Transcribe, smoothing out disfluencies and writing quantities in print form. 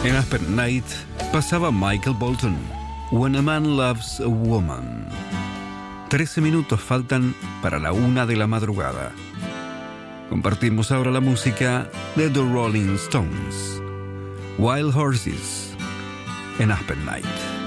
En Aspen Night pasaba Michael Bolton, When a Man Loves a Woman. 13 minutos faltan para la 1 de la madrugada. Compartimos ahora la música de The Rolling Stones, Wild Horses, en Aspen Night.